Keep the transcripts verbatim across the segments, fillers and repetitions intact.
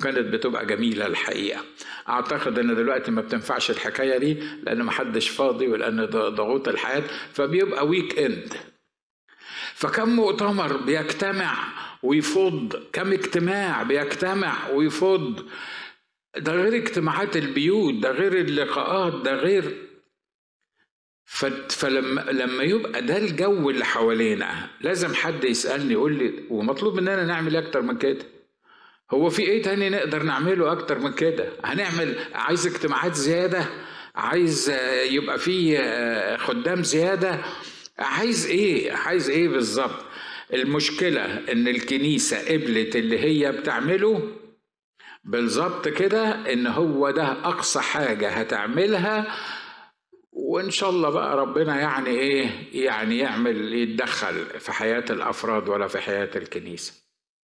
كانت بتبقى جميلة الحقيقة. أعتقد أن دلوقتي ما بتنفعش الحكاية دي لأن محدش فاضي ولأن ضغوط الحياة، فبيبقى ويك إند. فكم مؤتمر بيجتمع ويفض، كم اجتماع بيجتمع ويفض، ده غير اجتماعات البيوت، ده غير اللقاءات، ده غير. فلما لما يبقى ده الجو اللي حوالينا لازم حد يسألني يقول لي ومطلوب مننا نعمل اكتر من كده. هو في ايه تاني نقدر نعمله اكتر من كده؟ هنعمل عايز اجتماعات زيادة، عايز يبقى في خدام زيادة، عايز ايه عايز ايه بالظبط؟ المشكلة ان الكنيسة قبلت اللي هي بتعمله بالظبط كده، ان هو ده اقصى حاجة هتعملها، وإن شاء الله بقى ربنا يعني إيه يعني يعمل يتدخل في حياة الأفراد ولا في حياة الكنيسة.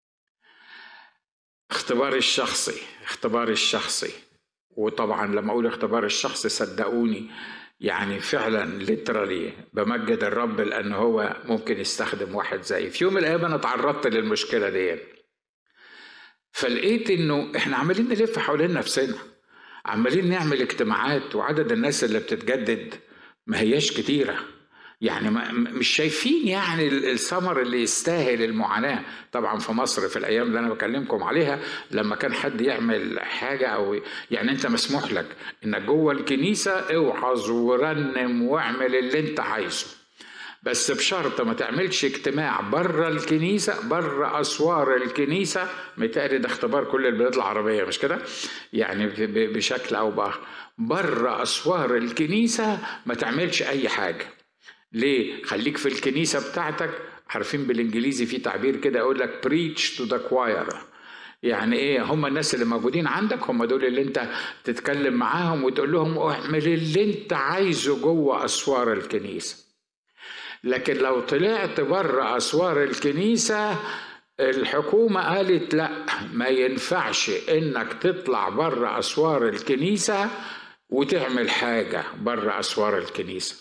اختبار الشخصي اختبار الشخصي وطبعا لما أقول اختبار الشخصي صدقوني يعني فعلا ليترالي بمجد الرب لأنه هو ممكن يستخدم واحد زي. في يوم من الأيام أنا تعرضت للمشكلة دي، فلقيت إنه إحنا عمالين نلف حوالين نفسنا، عمالين نعمل اجتماعات وعدد الناس اللي بتتجدد ما هياش كتيرة، يعني مش شايفين يعني الثمر اللي يستاهل المعاناة. طبعا في مصر في الأيام اللي أنا بكلمكم عليها لما كان حد يعمل حاجة أو يعني أنت مسموح لك إنك جوه الكنيسة اوعظ ورنم واعمل اللي أنت عايزه، بس بشرط ما تعملش اجتماع بره الكنيسة، بره أسوار الكنيسة. متهيألي ده اختبار كل البلاد العربية مش كده؟ يعني بشكل أو بآخر بره أسوار الكنيسة ما تعملش أي حاجة. ليه؟ خليك في الكنيسة بتاعتك. عارفين بالإنجليزي في تعبير كده يقول لك preach to the choir، يعني ايه؟ هم الناس اللي موجودين عندك هم دول اللي انت تتكلم معاهم وتقول لهم اعمل اللي انت عايزه جوه أسوار الكنيسة. لكن لو طلعت بره أسوار الكنيسة الحكومة قالت لا ما ينفعش انك تطلع بره أسوار الكنيسة وتعمل حاجة بره أسوار الكنيسة.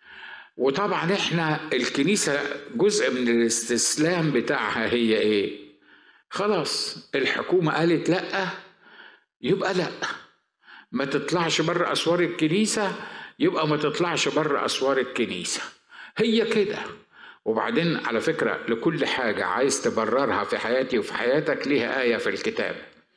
وطبعا احنا الكنيسة جزء من الاستسلام بتاعها هي ايه؟ خلاص الحكومة قالت لا يبقى لا، ما تطلعش بره أسوار الكنيسة يبقى ما تطلعش بره أسوار الكنيسة، هي كده. وبعدين على فكرة لكل حاجة عايز تبررها في حياتي وفي حياتك ليها آية في الكتاب،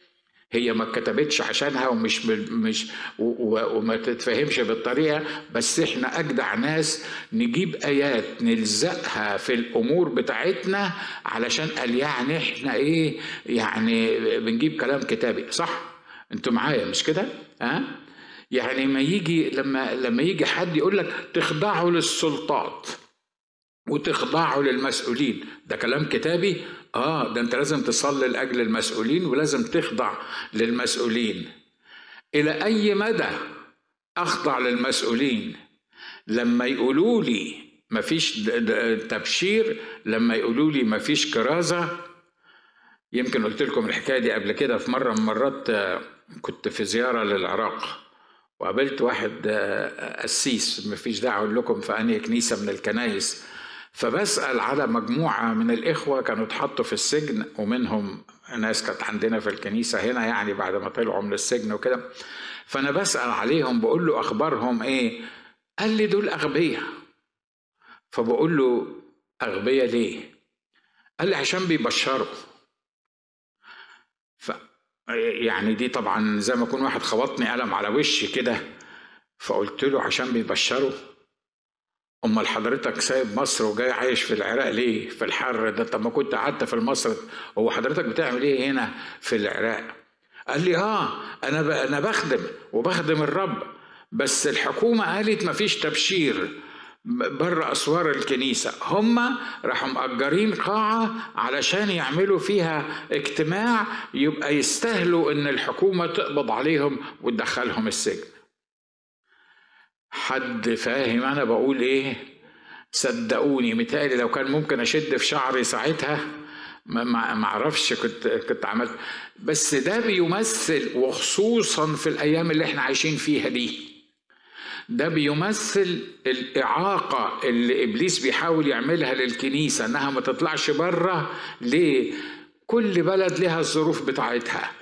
هي ما كتبتش عشانها ومش مش وما تتفهمش بالطريقة، بس احنا أجدع ناس نجيب آيات نلزقها في الأمور بتاعتنا علشان قال يعني احنا ايه يعني بنجيب كلام كتابي صح؟ انتوا معايا مش كده؟ ها؟ يعني ما يجي لما لما يجي حد يقول لك تخضعوا للسلطات وتخضعوا للمسؤولين، ده كلام كتابي؟ آه ده أنت لازم تصلي لأجل المسؤولين ولازم تخضع للمسؤولين. إلى أي مدى أخضع للمسؤولين؟ لما يقولوا لي مفيش تبشير، لما يقولوا لي مفيش كرازة. يمكن قلت لكم الحكاية دي قبل كده في مرة من مرات كنت في زيارة للعراق وقابلت واحد قسيس، مفيش داعي أقول لكم في أنهي كنيسة من الكنايس، فبسأل على مجموعة من الإخوة كانوا اتحطوا في السجن ومنهم ناس كانت عندنا في الكنيسة هنا يعني بعد ما طلعوا من السجن وكده، فأنا بسأل عليهم بقول له أخبارهم إيه؟ قال لي دول أغبياء. فبقول له أغبياء ليه؟ قال لي عشان بيبشروا. ف يعني دي طبعا زي ما يكون واحد خبطني قلم على وشي كده، فقلت له عشان بيبشروا؟ أمال حضرتك سايب مصر وجاي عايش في العراق ليه في الحر ده؟ طب ما كنت قعدت في مصر، هو حضرتك بتعمل ايه هنا في العراق؟ قال لي اه انا انا بخدم وبخدم الرب، بس الحكومة قالت مفيش تبشير بره أسوار الكنيسة، هم راحوا مأجرين قاعة علشان يعملوا فيها اجتماع يبقى يستاهلوا ان الحكومة تقبض عليهم وتدخلهم السجن. حد فاهم انا بقول ايه؟ صدقوني متهيألي لو كان ممكن اشد في شعري ساعتها ما اعرفش كنت كنت عملت. بس ده بيمثل وخصوصا في الايام اللي احنا عايشين فيها دي، ده بيمثل الاعاقه اللي ابليس بيحاول يعملها للكنيسه انها ما تطلعش بره. ليه؟ كل بلد لها الظروف بتاعتها،